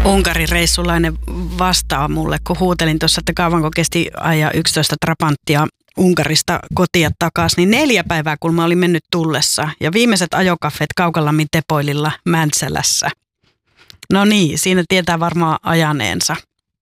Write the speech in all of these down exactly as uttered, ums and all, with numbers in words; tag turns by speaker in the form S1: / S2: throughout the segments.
S1: Unkarin reissulainen vastaa mulle, kun huutelin tuossa, että kauanko kesti ajaa yksitoista trapanttia Unkarista kotia takaisin, niin neljä päivää, kun mä olin mennyt tullessa. Ja viimeiset ajokaffeet Kaukalammin Tepoililla Mäntsälässä. No niin, siinä tietää varmaan ajaneensa.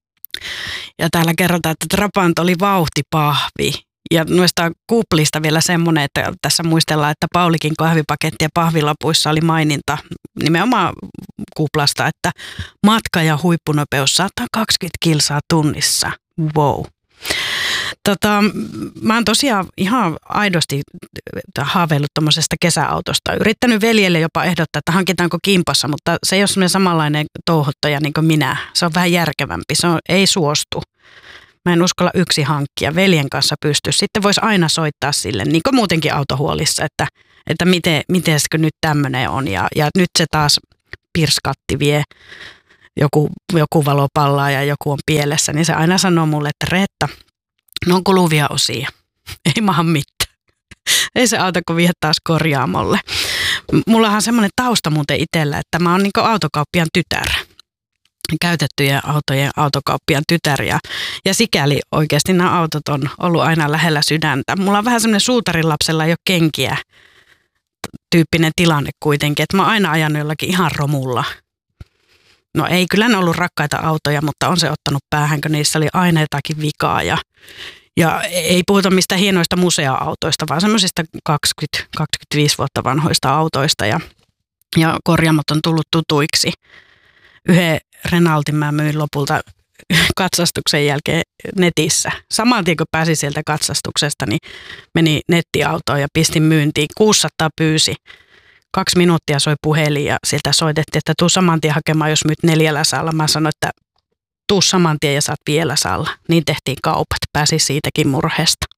S1: Ja täällä kerrotaan, että Trabant oli vauhtipahvi. Ja noista kuplista vielä semmoinen, että tässä muistellaan, että Paulikin kahvipaketti ja pahvilapuissa oli maininta nimenomaan kuplasta, että matka- ja huippunopeus sata kaksikymmentä kilsaa tunnissa. Wow. Tota, mä oon tosiaan ihan aidosti haaveillut tuommoisesta kesäautosta. Yrittänyt veljelle jopa ehdottaa, että hankitaanko kimpassa, mutta se ei ole semmoinen samanlainen touhottaja niin kuin minä. Se on vähän järkevämpi, se on, ei suostu. Mä en uskalla yksi hankkia, veljen kanssa pysty. Sitten voisi aina soittaa sille, niin kuin muutenkin autohuolissa, että, että miten, mitenskö nyt tämmöinen on. Ja, ja nyt se taas pirskatti vie, joku, joku valo pallaa ja joku on pielessä. Niin se aina sanoo mulle, että Reetta, ne on kuluvia osia, ei maha mitään. Ei se auta, kun vie taas korjaamolle. Mullahan on semmoinen tausta muuten itsellä, että mä oon niin kuin autokauppiaan tytär. Käytettyjen autojen autokauppiaan tytär ja, ja sikäli oikeasti nämä autot on ollut aina lähellä sydäntä. Mulla on vähän semmoinen suutarin lapsella ei ole kenkiä tyyppinen tilanne kuitenkin, että mä oon aina ajanut jollakin ihan romulla. No ei kyllä ne ollut rakkaita autoja, mutta on se ottanut päähän, kun niissä oli aina jotakin vikaa ja, ja ei puhuta mistään hienoista musea-autoista, vaan semmoisista kaksikymmentä kaksikymmentäviisi vuotta vanhoista autoista ja, ja korjaamot on tullut tutuiksi. Yhden Renaultin mä myin lopulta katsastuksen jälkeen netissä. Saman tien kun pääsin sieltä katsastuksesta, niin meni nettiautoon ja pistin myyntiin. kuusisataa pyysi. Kaksi minuuttia soi puhelin ja sieltä soitettiin, että tuu saman tien hakemaan, jos myyt neljällä saalla. Mä sanoin, että tuu saman tien ja saat vielä saalla. Niin tehtiin kaupat. Pääsin siitäkin murheesta.